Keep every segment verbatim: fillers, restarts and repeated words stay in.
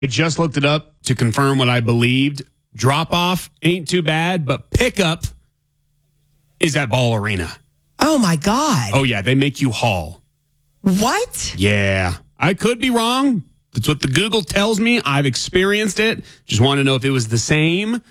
I just looked it up to confirm what I believed. Drop off ain't too bad, but pickup is at Ball Arena. Oh, my God. Oh, yeah. They make you haul. What? Yeah. I could be wrong. That's what the Google tells me. I've experienced it. Just want to know if it was the same.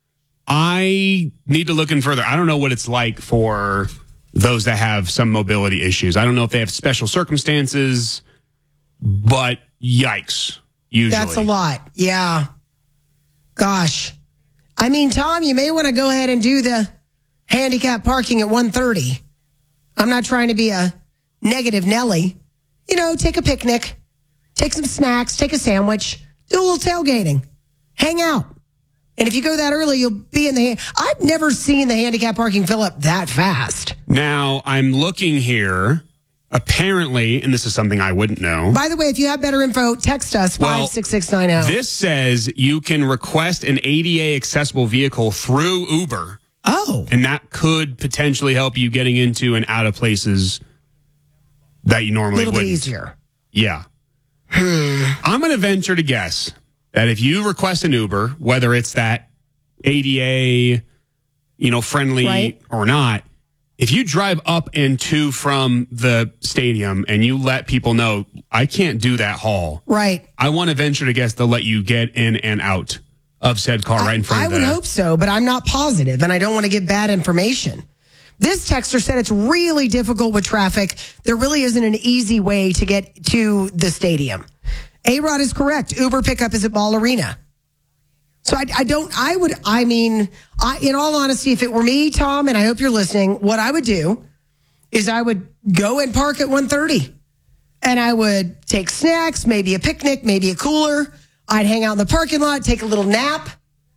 I need to look in further. I don't know what it's like for those that have some mobility issues. I don't know if they have special circumstances, but yikes. Usually. That's a lot. Yeah. Gosh. I mean, Tom, you may want to go ahead and do the handicap parking at one thirty. I'm not trying to be a negative Nelly. You know, take a picnic, take some snacks, take a sandwich, do a little tailgating, hang out. And if you go that early, you'll be in the... I've never seen the handicap parking fill up that fast. Now, I'm looking here. Apparently, and this is something I wouldn't know. By the way, if you have better info, text us, five six six nine zero. Well, this says you can request an A D A accessible vehicle through Uber. Oh. And that could potentially help you getting into and out of places that you normally wouldn't. A little bit easier. Yeah. I'm going to venture to guess that if you request an Uber, whether it's that A D A, you know, friendly right. or not, if you drive up and to from the stadium and you let people know, I can't do that haul. Right. I want to venture to guess they'll let you get in and out of said car right in front I, of I the... would hope so, but I'm not positive, and I don't want to give bad information. This texter said it's really difficult with traffic. There really isn't an easy way to get to the stadium. A-Rod is correct. Uber pickup is at Ball Arena. So I, I don't, I would, I mean, I, in all honesty, if it were me, Tom, and I hope you're listening, what I would do is I would go and park at one thirty. And I would take snacks, maybe a picnic, maybe a cooler. I'd hang out in the parking lot, take a little nap.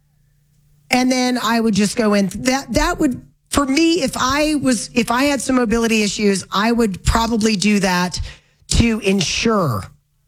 And then I would just go in. That, that would, for me, if I was, if I had some mobility issues, I would probably do that to ensure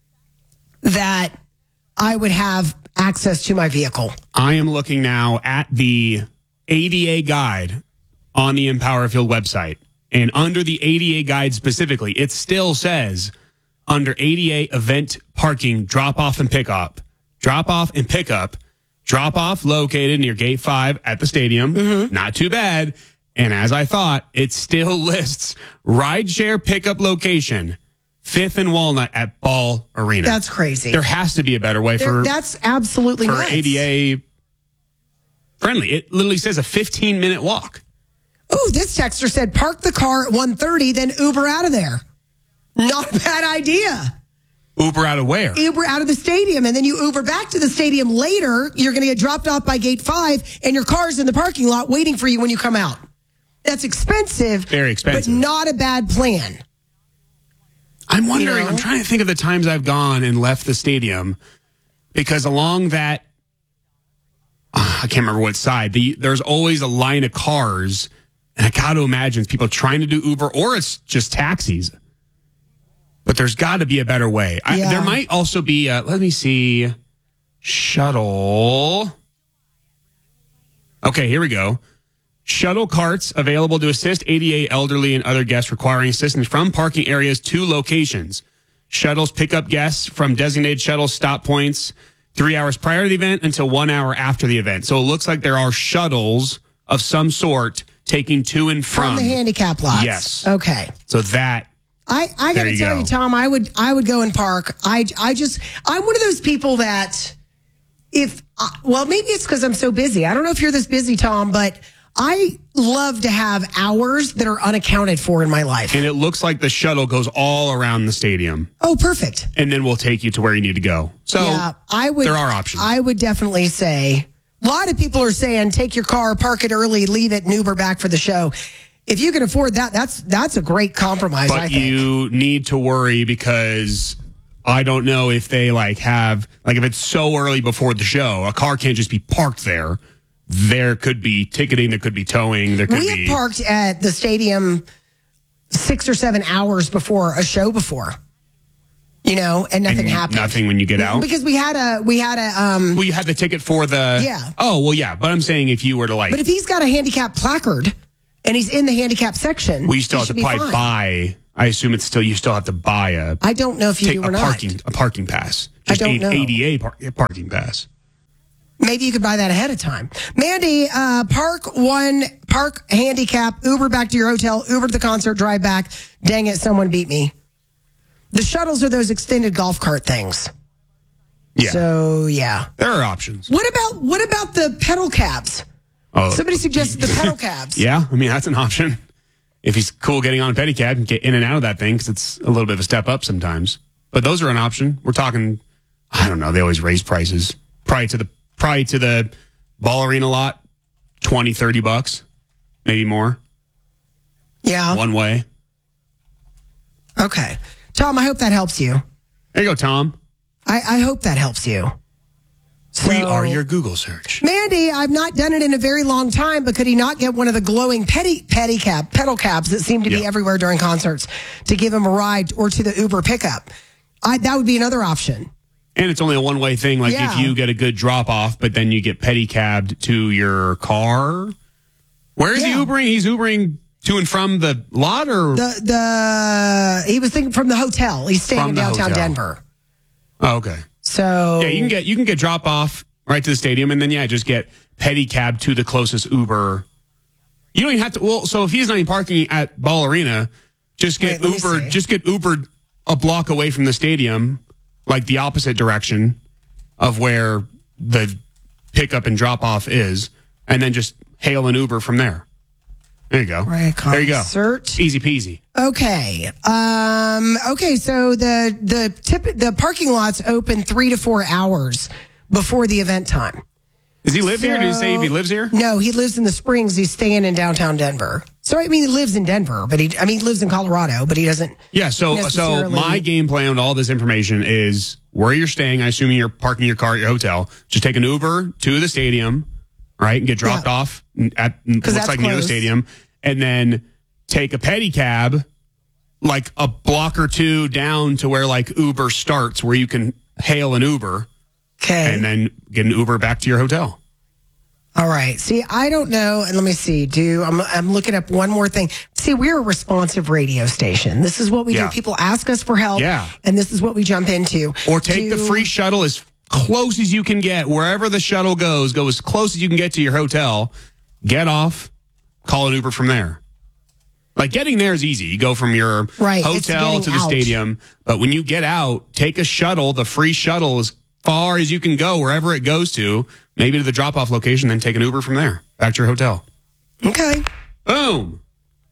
that I would have access to my vehicle. I am looking now at the A D A guide on the Empower Field website. And under the A D A guide specifically, it still says under A D A event parking, drop off and pick up, drop off and pick up, drop off located near gate five at the stadium. Mm-hmm. Not too bad. And as I thought, it still lists rideshare pickup location, Fifth and Walnut at Ball Arena. That's crazy. There has to be a better way there, for that's absolutely for nuts. A D A friendly. It literally says a fifteen minute walk. Oh, this texter said park the car at one thirty, then Uber out of there. Not a bad idea. Uber out of where? Uber out of the stadium, and then you Uber back to the stadium later. You're going to get dropped off by gate five, and your car's in the parking lot waiting for you when you come out. That's expensive. Very expensive. But not a bad plan. I'm wondering, You know? I'm trying to think of the times I've gone and left the stadium, because along that, uh, I can't remember what side, the, there's always a line of cars, and I got to imagine it's people trying to do Uber, or it's just taxis. But there's got to be a better way. I, Yeah. there might also be, a, let me see, shuttle. Okay, here we go. Shuttle carts available to assist A D A elderly and other guests requiring assistance from parking areas to locations. Shuttles pick up guests from designated shuttle stop points three hours prior to the event until one hour after the event. So it looks like there are shuttles of some sort taking to and from. From the handicap lots. Yes. Okay. So that. I, I got There to you tell go. you, Tom, I would I would go and park. I, I just, I'm one of those people that if, uh, well, maybe it's because I'm so busy. I don't know if you're this busy, Tom, but I love to have hours that are unaccounted for in my life. And it looks like the shuttle goes all around the stadium. Oh, perfect. And then we'll take you to where you need to go. So yeah, I would, there are options. I would definitely say, a lot of people are saying, take your car, park it early, leave it, and Uber back for the show. If you can afford that, that's that's a great compromise, But I think. you need to worry, because I don't know if they like have, like if it's so early before the show, a car can't just be parked there. There could be ticketing, there could be towing, there could we be. had parked at the stadium six or seven hours before a show before, you know, and nothing and happened. Nothing when you get out? Because we had a, we had a, um, Well, you had the ticket for the. Yeah. Oh, well, yeah. But I'm saying if you were to like. but if he's got a handicap placard and he's in the handicap section, well, you still he have to should be probably fine. buy. I assume it's still, you still have to buy a. I don't know if you take do or a not. parking, a parking pass. Just don't know. A D A par- parking pass. Maybe you could buy that ahead of time. Mandy, uh, park one, park handicap, Uber back to your hotel, Uber to the concert, drive back. Dang it, someone beat me. The shuttles are those extended golf cart things. Yeah. So, yeah. There are options. What about what about the pedal cabs? Oh. Somebody suggested the pedal cabs. Yeah, I mean, that's an option. If he's cool getting on a pedicab and get in and out of that thing, because it's a little bit of a step up sometimes. But those are an option. We're talking, I don't know, they always raise prices. Probably to the probably to the ball arena lot, twenty, thirty bucks, maybe more. Yeah. One way. Okay. Tom, I hope that helps you. There you go, Tom. I, I hope that helps you. We So- are your Google search. Mandy, I've not done it in a very long time, but could he not get one of the glowing petty pedicab pedal cabs that seem to be Yeah. everywhere during concerts to give him a ride, or to the Uber pickup? I, that would be another option. And it's only a one way thing. Like Yeah. if you get a good drop off, but then you get pedicabbed to your car. Where is Yeah. he Ubering? He's Ubering to and from the lot, or The the he was thinking from the hotel. He's staying From in the downtown hotel. Denver. oh, okay. So Yeah, you can get you can get drop off right to the stadium, and then yeah, just get pedicab to the closest Uber. You don't even have to. Well, so if he's not even parking at Ball Arena, just get Wait, let me Uber. see. Just get Ubered a block away from the stadium, like the opposite direction of where the pickup and drop off is, and then just hail an Uber from there. There you go. Right, there you go. concert. Easy peasy. Okay. Um, okay. So the the tip the parking lots open three to four hours before the event time. Does he live here? Did he say if he So- lives here? No, he lives in the Springs. He's staying in downtown Denver. So I mean, he lives in Denver, but he I mean, he lives in Colorado, but he doesn't. Yeah, so so necessarily- my game plan with all this information is where you're staying. I assume you're parking your car at your hotel. Just take an Uber to the stadium, right, and get dropped Yeah. off at looks that's like near the close. stadium, and then take a pedicab, like a block or two down to where like Uber starts, where you can hail an Uber, Okay. and then get an Uber back to your hotel. All right. See, I don't know. And let me see. Do I'm, I'm looking up one more thing. See, we're a responsive radio station. This is what we Yeah. do. People ask us for help. Yeah. And this is what we jump into. Or take the Do- free shuttle as close as you can get. Wherever the shuttle goes, go as close as you can get to your hotel. Get off, call an Uber from there. Like getting there is easy. You go from your Right, it's hotel getting to the out. stadium. But when you get out, take a shuttle, the free shuttle, as far as you can go, wherever it goes to, maybe to the drop off location, then take an Uber from there back to your hotel. Okay. Boom.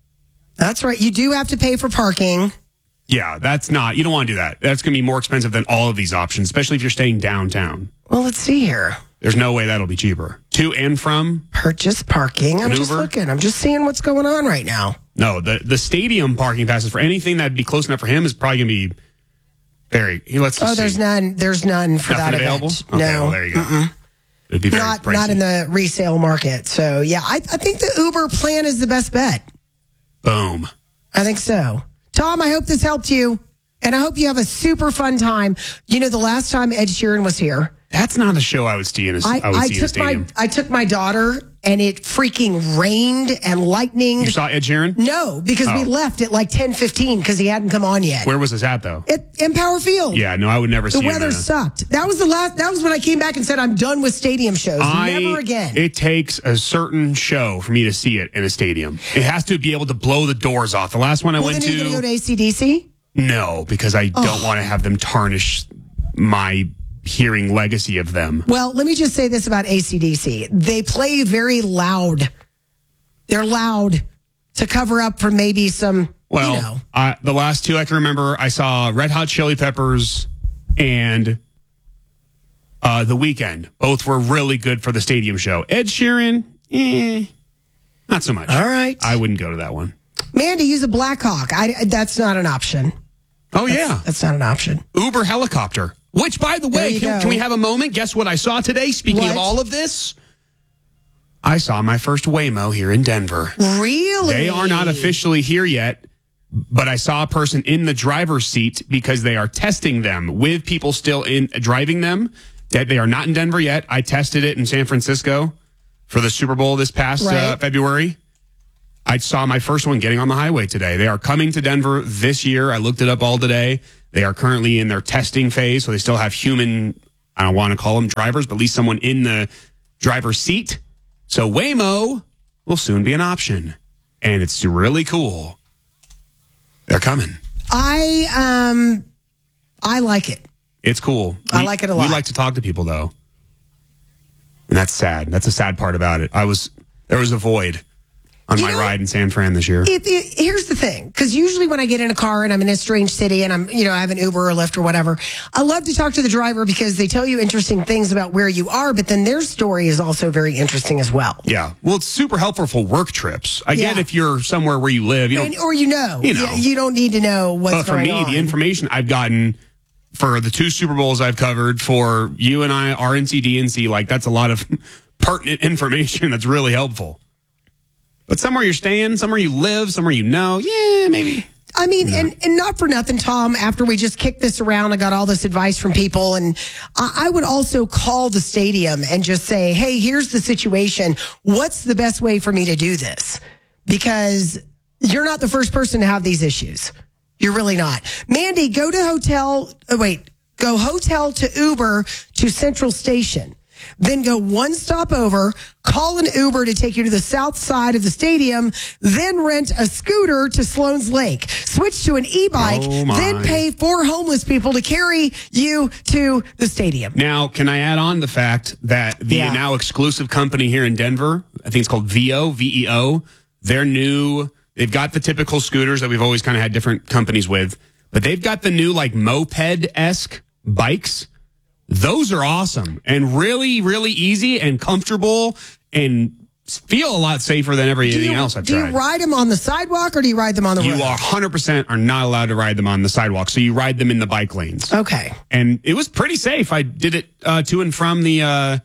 That's right. You do have to pay for parking. Yeah, that's not, you don't want to do that. That's going to be more expensive than all of these options, especially if you're staying downtown. Well, let's see here. There's no way that'll be cheaper. To and from? Purchase parking. I'm An just Uber? looking. I'm just seeing what's going on right now. No, the, the stadium parking passes for anything that'd be close enough for him is probably going to be very, let's just Oh, there's see. none. There's none for Nothing that available? event. Okay, no. well, there you go. It'd be very Not pricey. not in the resale market. So yeah, I, I think the Uber plan is the best bet. Boom. I think so. Tom, I hope this helped you. And I hope you have a super fun time. You know, the last time Ed Sheeran was here, That's not a show I would see in a, I, I would I see in a took my stadium. I took my daughter, and it freaking rained and lightning. You saw Ed Sheeran? No, because we Oh. left at like ten fifteen because he hadn't come on yet. Where was this at, though? At Empower Field. Yeah, no, I would never The see him weather in a- sucked. That was the last. That was when I came back and said I'm done with stadium shows. I, Never again. It takes a certain show for me to see it in a stadium. It has to be able to blow the doors off. The last one I well, went then you're to, gonna go to A C D C. no, because I don't want to have them tarnish my hearing legacy of them. Well, let me just say this about A C D C. They play very loud. They're loud to cover up for maybe some, Well, you know. uh, the last two I can remember, I saw Red Hot Chili Peppers and uh, The Weeknd. Both were really good for the stadium show. Ed Sheeran, eh, not so much. All right. I wouldn't go to that one. Man, to use a Blackhawk, I, that's not an option. Oh, yeah. That's not an option. Uber helicopter. Which, by the There way, you can, go. can we have a moment? Guess what I saw today? Speaking What? of all of this, I saw my first Waymo here in Denver. Really? They are not officially here yet, but I saw a person in the driver's seat because they are testing them with people still in driving them. That they are not in Denver yet. I tested it in San Francisco for the Super Bowl this past uh, Right. February. I saw my first one getting on the highway today. They are coming to Denver this year. I looked it up all today. They are currently in their testing phase, so they still have human, I don't want to call them drivers, but at least someone in the driver's seat. So Waymo will soon be an option, and it's really cool. They're coming. I um, I like it. It's cool. I We- like it a lot. We like to talk to people, though. And that's sad. That's a sad part about it. I was, there was a void on You my know- ride in San Fran this year. It, it, here's the thing, because usually when I get in a car and I'm in a strange city and I'm, you know, I have an Uber or Lyft or whatever, I love to talk to the driver because they tell you interesting things about where you are, but then their story is also very interesting as well. Yeah. Well, it's super helpful for work trips. I get Yeah. if you're somewhere where you live, you know. And, or you know, You know. you don't need to know what's But for going me, on. the information I've gotten for the two Super Bowls I've covered, for you and I, R N C, D N C, like that's a lot of pertinent information that's really helpful. But somewhere you're staying, somewhere you live, somewhere you know, yeah, maybe. I mean, and, and not for nothing, Tom, after we just kicked this around, I got all this advice from people. And I, I would also call the stadium and just say, hey, here's the situation. What's the best way for me to do this? Because you're not the first person to have these issues. You're really not. Mandy, go to hotel. Oh, wait, go hotel to Uber to Central Station. Then go one stop over, call an Uber to take you to the south side of the stadium, then rent a scooter to Sloan's Lake. Switch to an e-bike, Oh, my. then pay four homeless people to carry you to the stadium. Now, can I add on the fact that the Yeah. now exclusive company here in Denver, I think it's called Veo, V E O, they're new. They've got the typical scooters that we've always kind of had different companies with, but they've got the new like moped-esque bikes. Those are awesome and really, really easy and comfortable and feel a lot safer than everything Do you, else I've do tried. you ride them on the sidewalk or do you ride them on the You road? are one hundred percent are not allowed to ride them on the sidewalk, so you ride them in the bike lanes. Okay. And it was pretty safe. I did it uh, to and from the uh,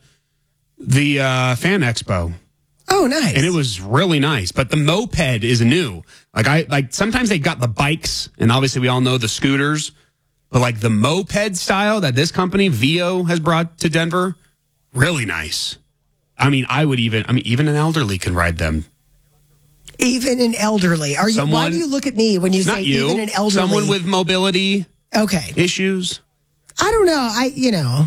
the uh, Fan Expo, Oh, nice. and it was really nice. But the moped is new. Like I like sometimes they got the bikes, and obviously we all know the scooters, but like the moped style that this company Veo has brought to Denver, really nice. I mean, I would even. I mean, even an elderly can ride them. Even an elderly. Are you? Why Someone- do you look at me when you say Not you. even an elderly? Someone with mobility Okay. issues. I don't know. I you know.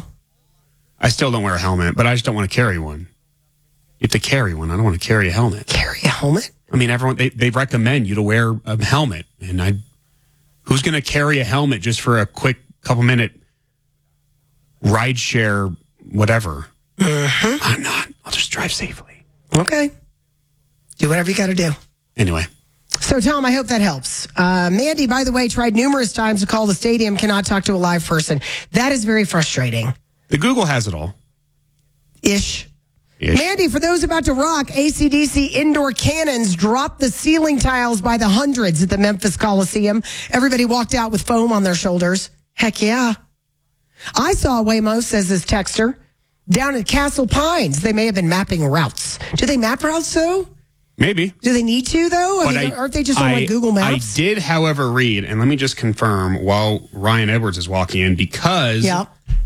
I still don't wear a helmet, but I just don't want to carry one. You have to carry one. I don't want to carry a helmet. Carry a helmet? I mean, everyone they, they recommend you to wear a helmet, and I, who's going to carry a helmet just for a quick couple minute ride share, whatever? Mm-hmm. I'm not. I'll just drive safely. Okay. Do whatever you got to do. Anyway, So, Tom, I hope that helps. Uh, Mandy, by the way, tried numerous times to call the stadium, cannot talk to a live person. That is very frustrating. the Google has it all. Ish. Ish. Mandy, for those about to rock, A C D C indoor cannons dropped the ceiling tiles by the hundreds at the Memphis Coliseum. Everybody walked out with foam on their shoulders. Heck yeah. I saw Waymo, says this texter, down at Castle Pines. They may have been mapping routes. Do they map routes, though? Maybe. Do they need to, though? I But mean, I- aren't they just on I- like Google Maps? I did, however, read, and let me just confirm while Ryan Edwards is walking in, because Yeah.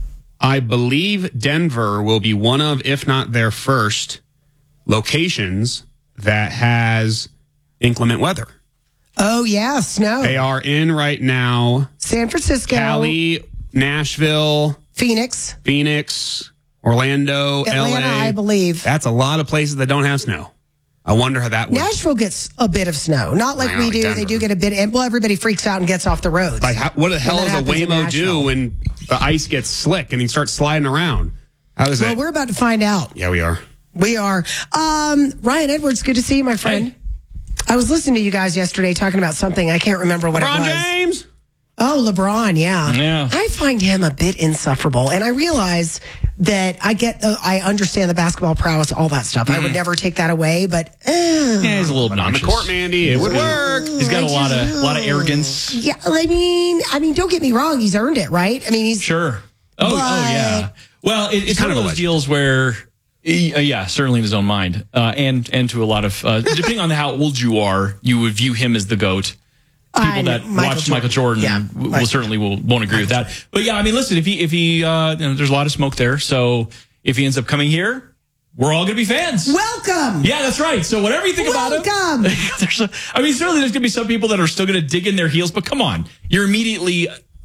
I believe Denver will be one of, if not their first, locations that has inclement weather. Oh, yeah, snow. They are in right now San Francisco, Cali, Nashville, Phoenix, Phoenix, Orlando, Atlanta, L A. I believe. That's a lot of places that don't have snow. I wonder how that would. Nashville gets a bit of snow. Not like I know, we like do. Denver. They do get a bit. And, well, everybody freaks out and gets off the roads. Like, how, what the hell that does a happens in Waymo Nashville. do when the ice gets slick and he starts sliding around? How does Well, that? we're about to find out. Yeah, we are. We are. Um, Ryan Edwards, good to see you, my friend. Hey. I was listening to you guys yesterday talking about something. I can't remember what LeBron it was. James. Oh, LeBron, yeah. Yeah. I find him a bit insufferable. And I realize that I get the, I understand the basketball prowess, all that stuff. I would never take that away, but eh, Yeah, he's a little On the obnoxious. court, Mandy, it would work. He's got a lot of lot of arrogance. yeah, I mean, I mean, don't get me wrong. He's earned it, right? I mean, he's Sure. Oh, oh But- yeah. Well, it, it's kind one of of a those deals where, uh, yeah, certainly in his own mind, uh, and and to a lot of uh, depending on how old you are, you would view him as the GOAT. People I'm that Michael watch Michael Jordan. Jordan Yeah. will, will certainly will, won't agree with that. But yeah, I mean, listen, if he if he uh, you know, there's a lot of smoke there, so if he ends up coming here, we're all going to be fans. welcome. Yeah, that's right. So whatever you think about him, Welcome. there's a, I mean, certainly there's going to be some people that are still going to dig in their heels, but come on, you're immediately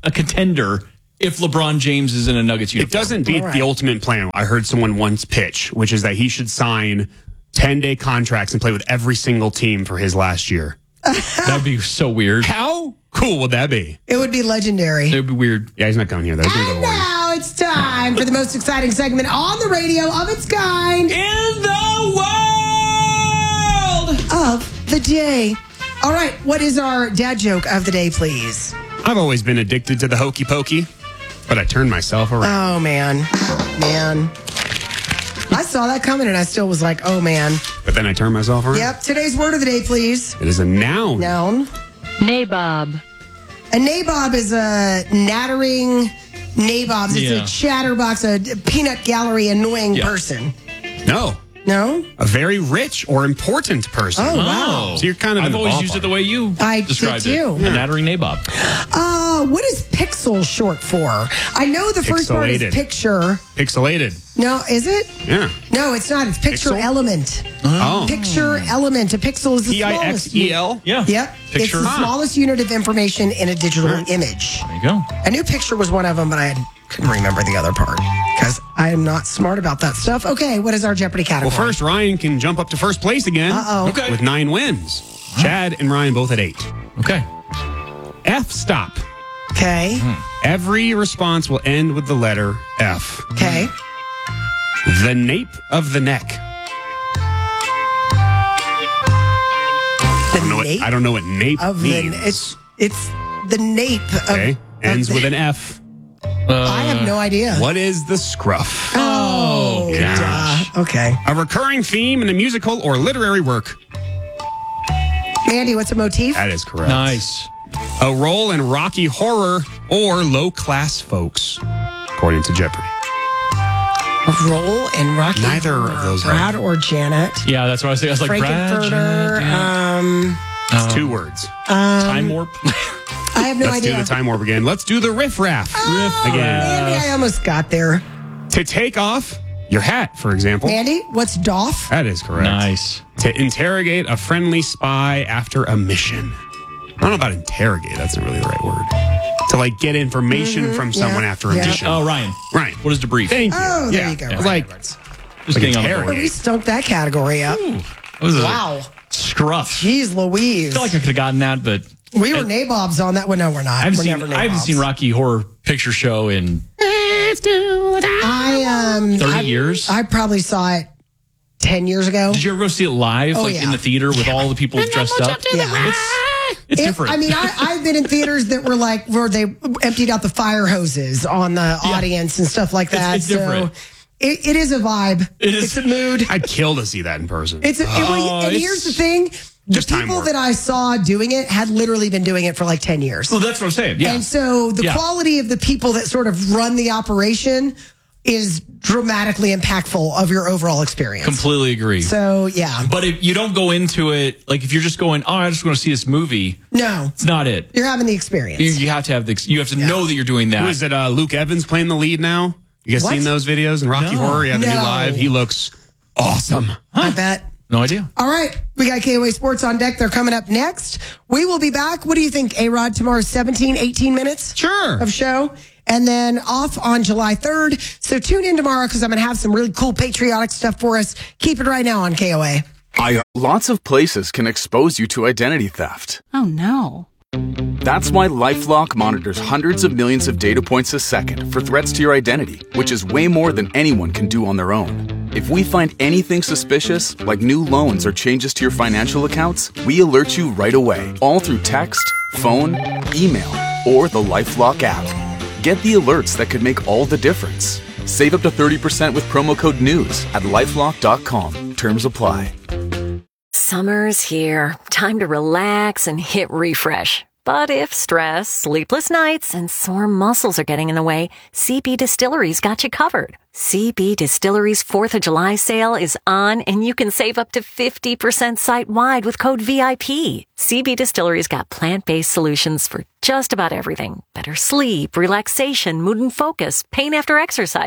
a contender if LeBron James is in a Nuggets uniform. It doesn't beat All right. the ultimate plan. I heard someone once pitch, which is that he should sign ten-day contracts and play with every single team for his last year. That'd be so weird. How cool would that be? It would be legendary. It'd be weird. Yeah, he's not coming here, though. He's going to go And to Warriors. now it's time for the most exciting segment on the radio of its kind In the world! of the day. All right, what is our dad joke of the day, please? I've always been addicted to the hokey pokey, but I turned myself around. Oh, man. Man. I saw that coming and I still was like, oh, man. But then I turned myself around. Yep, today's word of the day, please. It is a noun. Noun. Nabob. A nabob is a nattering nabobs. It's Yeah. a chatterbox, a peanut gallery annoying Yeah. person. No. No? A very rich or important person. Oh, wow. So you're kind of in I've the always ballpark. used it the way you I did described too. it. A nattering nabob. Uh, what is pixel short for? I know the first part is Pixelated. picture. Pixelated. No, is it? Yeah. No, it's not. It's picture Pixel? element. Oh. Picture element. A pixel is the P I smallest. X E L? Yeah. Yep. Picture. It's the Huh. smallest unit of information in a digital image. There you go. I knew picture was one of them, but I couldn't remember the other part because I am not smart about that stuff. Okay, what is our Jeopardy category? Well, first, Ryan can jump up to first place again. Uh-oh. Okay. With nine wins. Chad and Ryan both at eight. Okay. F stop. Okay. Every response will end with the letter F. Okay. The nape of the neck. The I don't know what, nape I don't know what nape of the means. it's it's the nape of, okay. of Ends the- with an F. I have no idea. What is the scruff? Oh, gosh. duh. Okay. A recurring theme in a musical or literary work. Mandy, what's a motif? That is correct. Nice. A role in Rocky Horror or Low Class Folks, according to Jeopardy. A role in Rocky Neither Horror. of those are- Brad or Janet. Yeah, that's what I was saying. I was like, Brad, Frankenfurter. Janet, yeah. Um, It's two words. Time warp. I have no Let's idea. do the time warp again. Let's do the riff raff Oh, again. Mandy, I almost got there. To take off your hat, for example. Mandy, what's doff? That is correct. Nice. To interrogate a friendly spy after a mission. I don't know about interrogate. That's not really the right word. To like get information from someone Yeah. after a Yeah. mission. Oh, Ryan. Right. What is debrief? Thank you. Oh, there Yeah. you go. Yeah. Right. Like, Just like getting on the interrogate. board. We stumped that category up. What was it? Wow. Scruff. Jeez Louise. I feel like I could have gotten that, but We were nabobs on that one. No, we're not. I haven't, we're seen, never I haven't nabobs. seen Rocky Horror Picture Show in I um thirty I, years. I probably saw it ten years ago. Did you ever go see it live, Oh, like yeah. in the theater with all the people dressed up? Yeah. It's, it's It- different. I mean, I, I've been in theaters that were like where they emptied out the fire hoses on the audience and stuff like that. it's different. So it, it is a vibe. It is- It's a mood. I'd kill to see that in person. It's a, it, Oh, and it's- here's the thing: the Just time people warp. that I saw doing it had literally been doing it for like ten years. well, that's what I'm saying. Yeah. And so the Yeah. quality of the people that sort of run the operation is dramatically impactful of your overall experience. Completely agree. So yeah, But if you don't go into it, like if you're just going, oh, I just want to see this movie, no, it's not it. you're having the experience. You, you have to have the, you have to know that you're doing that. Who is it? Uh, Luke Evans playing the lead now? You guys What? seen those videos in Rocky No. Horror? Yeah, the new No. live. He looks awesome. I bet. No idea. All right, we got K O A Sports on deck. They're coming up next. We will be back. What do you think, A-Rod? Tomorrow's seventeen, eighteen minutes Sure. of show. And then off on July third. So tune in tomorrow because I'm going to have some really cool patriotic stuff for us. Keep it right now on K O A. I, lots of places can expose you to identity theft. Oh no. That's why LifeLock monitors hundreds of millions of data points a second for threats to your identity, which is way more than anyone can do on their own. If we find anything suspicious, like new loans or changes to your financial accounts, we alert you right away, all through text, phone, email, or the LifeLock app. Get the alerts that could make all the difference. Save up to thirty percent with promo code NEWS at lifelock dot com. Terms apply. Summer's here. Time to relax and hit refresh. But if stress, sleepless nights, and sore muscles are getting in the way, C B Distillery's got you covered. C B Distillery's fourth of July sale is on, and you can save up to fifty percent site-wide with code V I P. C B Distillery's got plant-based solutions for just about everything. Better sleep, relaxation, mood and focus, pain after exercise,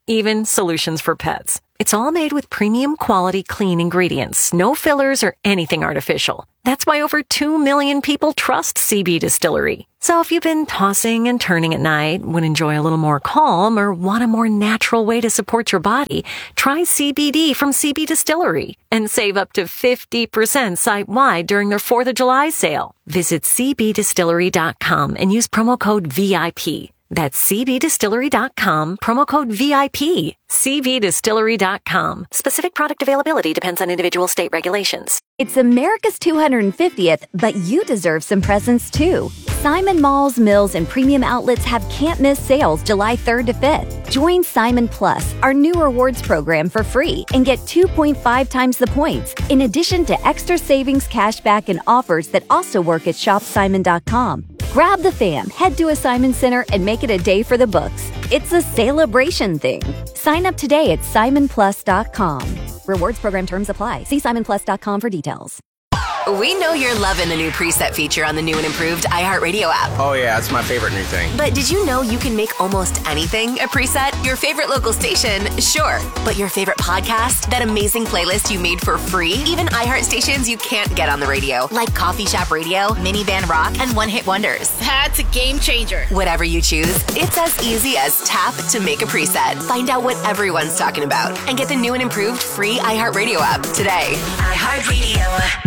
even solutions for pets. It's all made with premium quality clean ingredients, no fillers or anything artificial. That's why over two million people trust C B Distillery. So if you've been tossing and turning at night, would enjoy a little more calm, or want a more natural way to support your body, try C B D from C B Distillery and save up to fifty percent site-wide during their fourth of July sale. Visit c b distillery dot com and use promo code V I P. That's c b distillery dot com, promo code V I P. c b distillery dot com. Specific product availability depends on individual state regulations. It's America's two hundred fiftieth, but you deserve some presents too. Simon Malls, Mills, and premium outlets have can't-miss sales July third to fifth. Join Simon Plus, our new rewards program, for free and get two point five times the points, in addition to extra savings, cashback, and offers that also work at shop simon dot com. Grab the fam, head to a Simon Center, and make it a day for the books. It's a celebration thing. Sign up today at simon plus dot com. Rewards program terms apply. See simon plus dot com for details. We know you're loving the new preset feature on the new and improved iHeartRadio app. Oh yeah, it's my favorite new thing. But did you know you can make almost anything a preset? Your favorite local station, sure. But your favorite podcast? That amazing playlist you made for free? Even iHeart stations you can't get on the radio, like Coffee Shop Radio, Minivan Rock, and One Hit Wonders. That's a game changer. Whatever you choose, it's as easy as tap to make a preset. Find out what everyone's talking about and get the new and improved free iHeartRadio app today. iHeartRadio.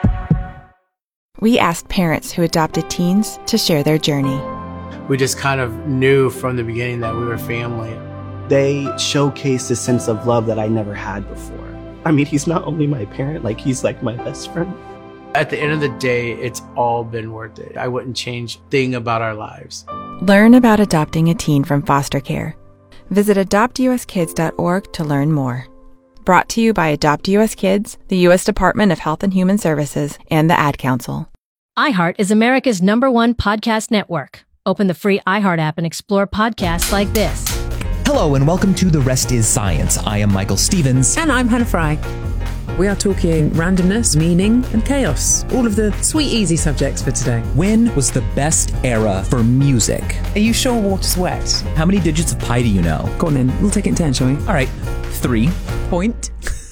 We asked parents who adopted teens to share their journey. We just kind of knew from the beginning that we were family. They showcased a sense of love that I never had before. I mean, he's not only my parent, like he's like my best friend. At the end of the day, it's all been worth it. I wouldn't change a thing about our lives. Learn about adopting a teen from foster care. Visit adopt u s kids dot org to learn more. Brought to you by Adopt U S Kids, the U S Department of Health and Human Services, and the Ad Council. iHeart is America's number one podcast network. Open the free iHeart app and explore podcasts like this. Hello and welcome to The Rest is Science. I am Michael Stevens. And I'm Hannah Fry. We are talking randomness, meaning, and chaos. All of the sweet, easy subjects for today. When was the best era for music? Are you sure water's wet? How many digits of pi do you know? Go on then. We'll take it in ten, shall we? All right. Three. Point.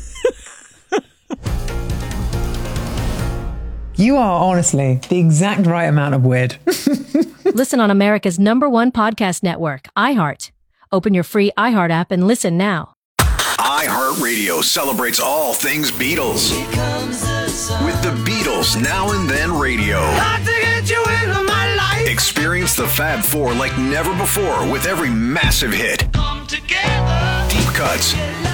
You are honestly the exact right amount of weird. Listen on America's number one podcast network, iHeart. Open your free iHeart app and listen now. iHeartRadio celebrates all things Beatles. With the Beatles Now and Then Radio. Got to get you into my life. Experience the Fab Four like never before with every massive hit. Come together. Deep cuts.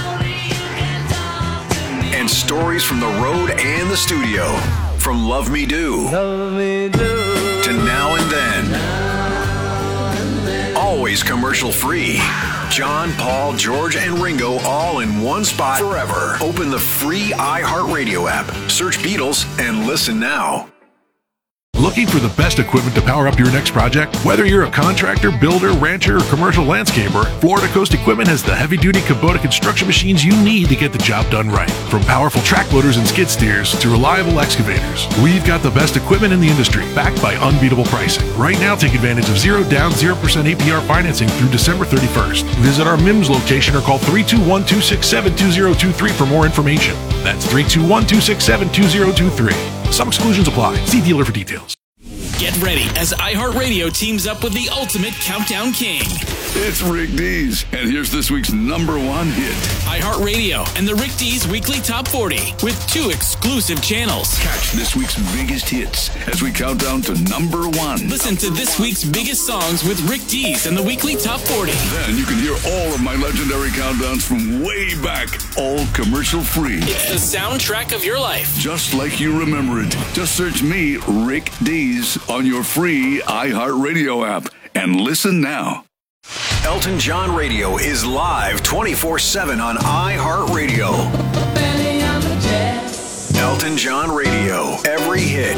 And stories from the road and the studio. From Love Me Do, Love me do. to Now and Then. Now and then. Always commercial free. John, Paul, George, and Ringo all in one spot forever. Open the free iHeartRadio app. Search Beatles and listen now. Looking for the best equipment to power up your next project? Whether you're a contractor, builder, rancher, or commercial landscaper, Florida Coast Equipment has the heavy-duty Kubota construction machines you need to get the job done right. From powerful track loaders and skid steers to reliable excavators, we've got the best equipment in the industry, backed by unbeatable pricing. Right now, take advantage of zero down, zero percent A P R financing through December thirty-first. Visit our M I M S location or call three two one, two six seven, two zero two three for more information. That's three two one, two six seven, two zero two three. Some exclusions apply. See dealer for details. Get ready as iHeartRadio teams up with the ultimate countdown king. It's Rick Dees, and here's this week's number one hit. iHeartRadio and the Rick Dees Weekly Top forty with two exclusive channels. Catch this week's biggest hits as we count down to number one. Listen to this week's biggest songs with Rick Dees and the Weekly Top forty. Then you can hear all of my legendary countdowns from way back, all commercial free. It's the soundtrack of your life. Just like you remember it. Just search me, Rick Dees, on your free iHeartRadio app and listen now. Elton John Radio is live twenty-four seven on iHeartRadio. Elton John Radio, every hit.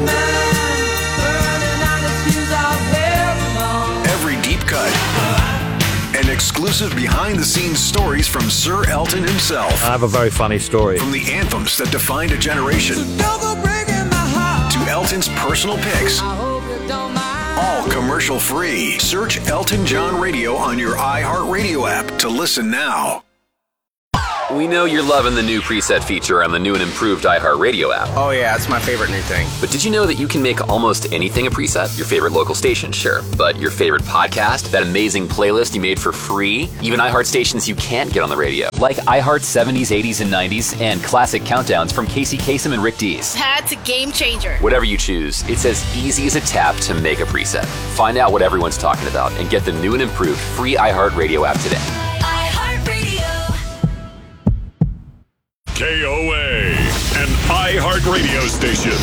Every deep cut. And exclusive behind-the-scenes stories from Sir Elton himself. I have a very funny story. From the anthems that defined a generation to Elton's personal picks. all commercial free. Search Elton John Radio on your iHeartRadio app to listen now. We know you're loving the new preset feature on the new and improved iHeartRadio app. Oh yeah, it's my favorite new thing. But did you know that you can make almost anything a preset? Your favorite local station, sure. But your favorite podcast, that amazing playlist you made for free, even iHeart stations you can't get on the radio, like iHeart seventies, eighties, and nineties, and classic countdowns from Casey Kasem and Rick Dees. That's a game changer. Whatever you choose, it's as easy as a tap to make a preset. Find out what everyone's talking about and get the new and improved free iHeartRadio app today. K O A, an iHeart radio station.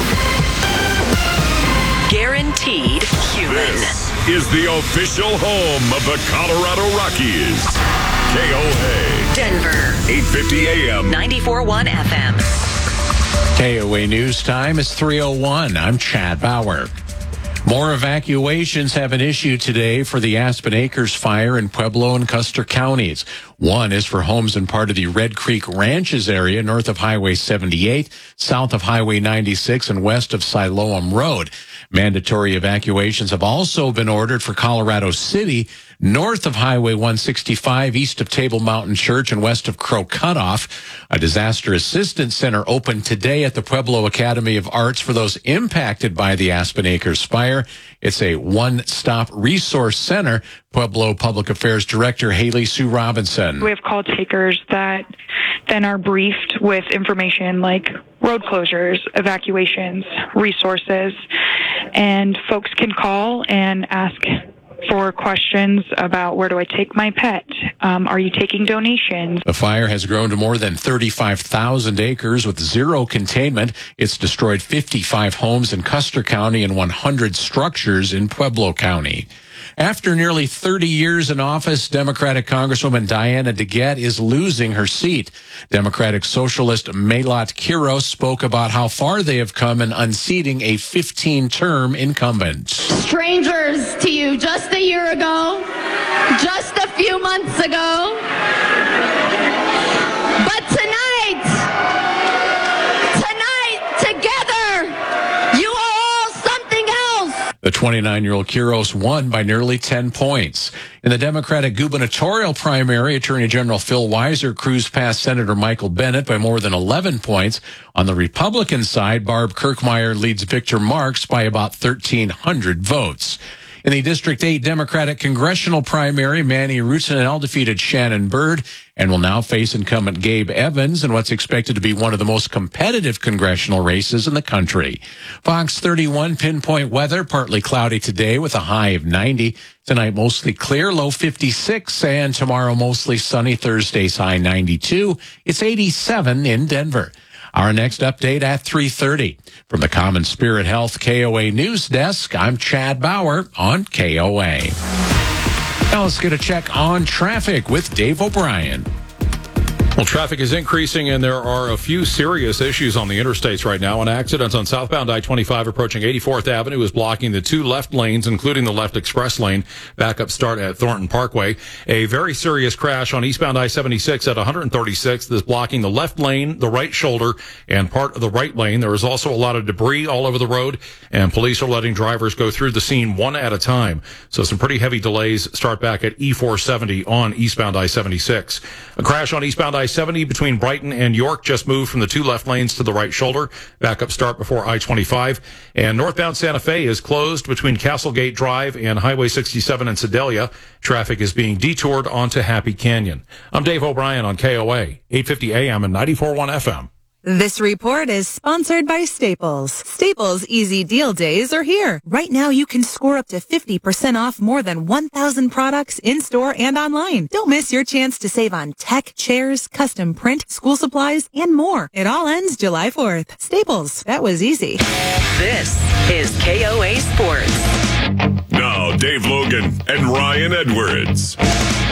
Guaranteed human. This is the official home of the Colorado Rockies. K O A. Denver. eight fifty A M. ninety-four point one F M. K O A News Time is three oh one. I'm Chad Bauer. More evacuations have been issued today for the Aspen Acres fire in Pueblo and Custer counties. One is for homes in part of the Red Creek Ranches area north of Highway seventy-eight, south of Highway ninety-six, and west of Siloam Road. Mandatory evacuations have also been ordered for Colorado City, north of Highway one sixty-five, east of Table Mountain Church, and west of Crow Cutoff. A disaster assistance center opened today at the Pueblo Academy of Arts for those impacted by the Aspen Acres fire. It's a one-stop resource center. Pueblo Public Affairs Director Haley Sue Robinson. We have call takers that then are briefed with information like road closures, evacuations, resources, and folks can call and ask for questions about where do I take my pet? Um, are you taking donations? The fire has grown to more than thirty-five thousand acres with zero containment. It's destroyed fifty-five homes in Custer County and one hundred structures in Pueblo County. After nearly thirty years in office, Democratic Congresswoman Diana DeGette is losing her seat. Democratic Socialist Maylot Quiros spoke about how far they have come in unseating a fifteen-term incumbent. Strangers to you just a year ago, just a few months ago. But tonight, tonight, together, you are all something else. The twenty-nine-year-old Quiros won by nearly ten points. In the Democratic gubernatorial primary, Attorney General Phil Weiser cruised past Senator Michael Bennet by more than eleven points. On the Republican side, Barb Kirkmeyer leads Victor Marks by about thirteen hundred votes. In the District eight Democratic congressional primary, Manny Rutinel defeated Shannon Byrd and will now face incumbent Gabe Evans in what's expected to be one of the most competitive congressional races in the country. Fox thirty-one pinpoint weather, partly cloudy today with a high of ninety. Tonight, mostly clear, low fifty-six, and tomorrow, mostly sunny. Thursday's high ninety-two. It's eighty-seven in Denver. Our next update at three thirty. From the Common Spirit Health K O A News Desk, I'm Chad Bauer on K O A. Now let's get a check on traffic with Dave O'Brien. Well, traffic is increasing, and there are a few serious issues on the interstates right now. An accident on southbound I twenty-five approaching eighty-fourth Avenue is blocking the two left lanes, including the left express lane. Backup start at Thornton Parkway. A very serious crash on eastbound I seventy-six at one thirty-sixth is blocking the left lane, the right shoulder, and part of the right lane. There is also a lot of debris all over the road, and police are letting drivers go through the scene one at a time. So some pretty heavy delays start back at E four seventy on eastbound I seventy-six. A crash on eastbound I seventy between Brighton and York just moved from the two left lanes to the right shoulder. Backup start before I twenty-five. And northbound Santa Fe is closed between Castlegate Drive and Highway sixty-seven in Sedalia. Traffic is being detoured onto Happy Canyon. I'm Dave O'Brien on K O A, eight fifty A M and ninety-four point one F M. This report is sponsored by Staples. Staples Easy Deal Days are here. Right now you can score up to fifty percent off more than one thousand products in-store and online. Don't miss your chance to save on tech, chairs, custom print, school supplies, and more. It all ends July fourth. Staples. That was easy. This is K O A Sports. Now, Dave Logan and Ryan Edwards.